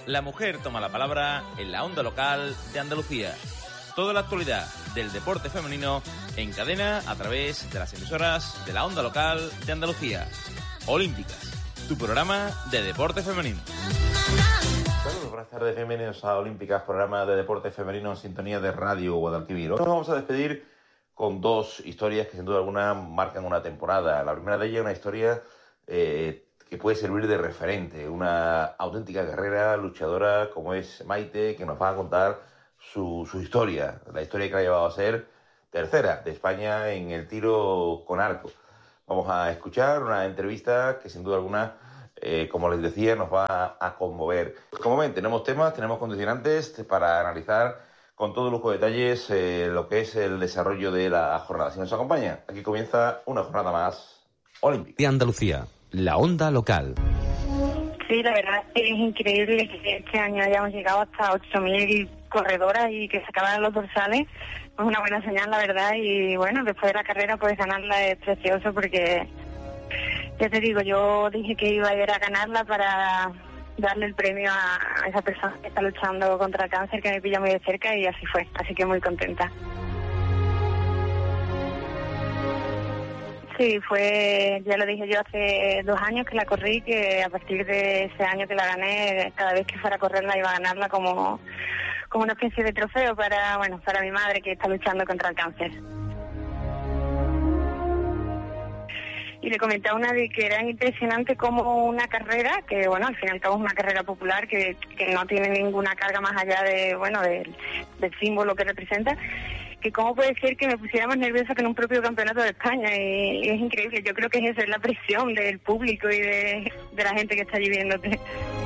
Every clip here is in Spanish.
La mujer toma la palabra en la onda local de Andalucía. Toda la actualidad del deporte femenino en cadena a través de las emisoras de la onda local de Andalucía. Olímpicas, tu programa de deporte femenino. Saludos, buenas tardes, bienvenidos a Olímpicas, programa de deporte femenino en sintonía de Radio Guadalquivir. Hoy nos vamos a despedir con dos historias que sin duda alguna marcan una temporada. La primera de ellas es una historia que puede servir de referente, una auténtica guerrera, luchadora como es Maite, que nos va a contar su historia, la historia que la ha llevado a ser tercera de España en el tiro con arco. Vamos a escuchar una entrevista que sin duda alguna, como les decía, nos va a conmover. Como ven, tenemos temas, tenemos condicionantes para analizar con todo lujo de detalles lo que es el desarrollo de la jornada. Si nos acompaña, aquí comienza una jornada más olímpica. De Andalucía, la onda local. Sí, la verdad es increíble que este año hayamos llegado hasta 8.000 corredoras y que se acabaran los dorsales. Es una buena señal, la verdad, y bueno, después de la carrera pues ganarla es precioso porque, ya te digo, yo dije que iba a ir a ganarla para darle el premio a esa persona que está luchando contra el cáncer, que me pilla muy de cerca, y así fue, así que muy contenta. Sí, ya lo dije yo hace 2 años que la corrí, que a partir de ese año que la gané, cada vez que fuera a correrla iba a ganarla como una especie de trofeo para mi madre que está luchando contra el cáncer. Y le comenté a una de que era impresionante como una carrera, que bueno, al fin y al cabo es una carrera popular que no tiene ninguna carga más allá de del símbolo que representa, que cómo puede ser que me pusiera más nerviosa que en un propio campeonato de España, y es increíble. Yo creo que es eso, es la presión del público y de la gente que está allí viéndote.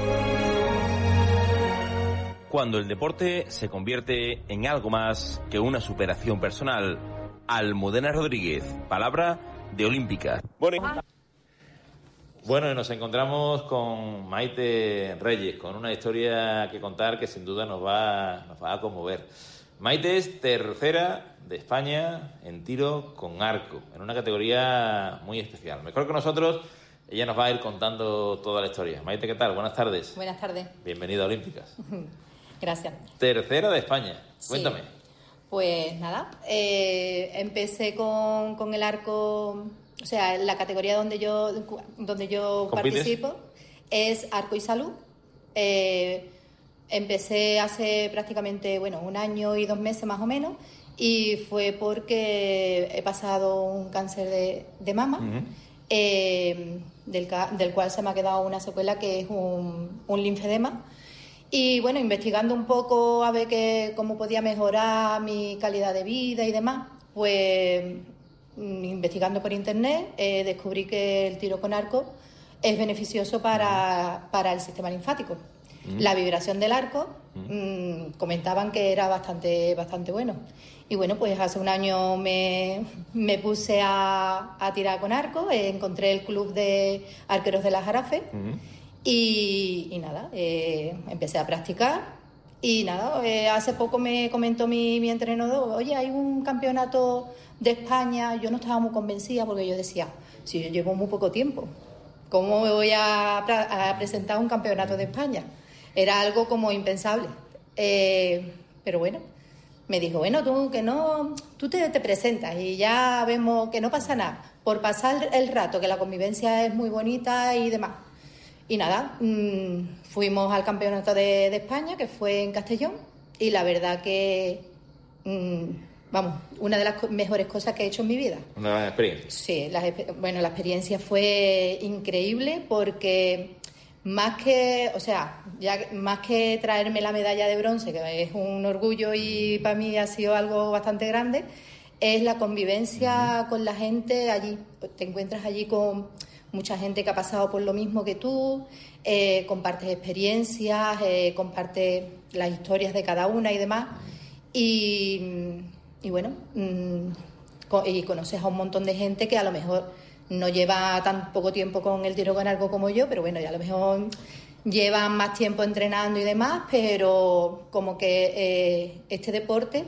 Cuando el deporte se convierte en algo más que una superación personal. Almudena Rodríguez, palabra de Olímpicas. Bueno, y nos encontramos con Maite Reyes, con una historia que contar que sin duda nos va a conmover. Maite es tercera de España en tiro con arco, en una categoría muy especial. Mejor que nosotros, ella nos va a ir contando toda la historia. Maite, ¿qué tal? Buenas tardes. Buenas tardes. Bienvenida a Olímpicas. Gracias. Tercera de España. Cuéntame. Sí. Pues nada, empecé con el arco, o sea, la categoría donde yo participo es arco y salud. Empecé hace prácticamente, 1 año y 2 meses más o menos, y fue porque he pasado un cáncer de mama, del cual se me ha quedado una secuela que es un linfedema. Y bueno, investigando un poco a ver cómo podía mejorar mi calidad de vida y demás, pues investigando por internet descubrí que el tiro con arco es beneficioso para el sistema linfático. La vibración del arco comentaban que era bastante bueno. Y bueno, pues hace 1 año me puse a tirar con arco, encontré el club de arqueros de la Jarafe. Y nada, empecé a practicar y nada, hace poco me comentó mi entrenador, oye, hay un campeonato de España. Yo no estaba muy convencida porque yo decía, si yo llevo muy poco tiempo, ¿cómo me voy a presentar un campeonato de España? Era algo como impensable, pero bueno, me dijo, bueno, tú te presentas y ya vemos que no pasa nada, por pasar el rato, que la convivencia es muy bonita y demás. Y nada, fuimos al campeonato de España, que fue en Castellón, y la verdad que, una de las mejores cosas que he hecho en mi vida. Una gran experiencia. Sí, la experiencia fue increíble porque más que traerme la medalla de bronce, que es un orgullo y para mí ha sido algo bastante grande, es la convivencia con la gente allí. Te encuentras allí con mucha gente que ha pasado por lo mismo que tú, compartes experiencias, compartes las historias de cada una y demás, y bueno, y conoces a un montón de gente que a lo mejor no lleva tan poco tiempo con el tiro con arco como yo, pero bueno, ya a lo mejor llevan más tiempo entrenando y demás, pero como que este deporte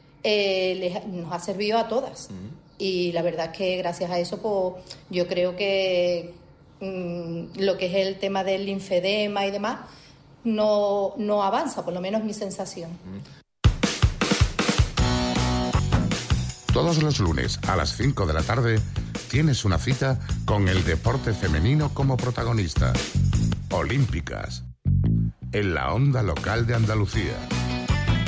nos ha servido a todas. Y la verdad es que gracias a eso, pues yo creo que lo que es el tema del linfedema y demás, no avanza, por lo menos mi sensación. Todos los lunes a las 5 de la tarde tienes una cita con el deporte femenino como protagonista. Olímpicas, en la onda local de Andalucía.